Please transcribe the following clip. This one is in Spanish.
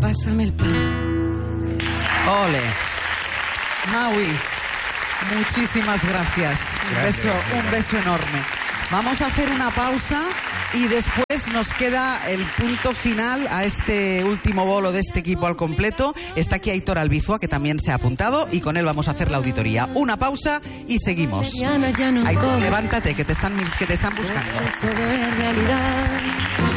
pásame el pan. Ole. Maui, muchísimas gracias. Un beso enorme. Vamos a hacer una pausa y después nos queda el punto final a este último bolo de este equipo al completo. Está aquí Aitor Albizua, que también se ha apuntado, y con él vamos a hacer la auditoría. Una pausa y seguimos. Aitor, levántate, que te están buscando. Eso de realidad.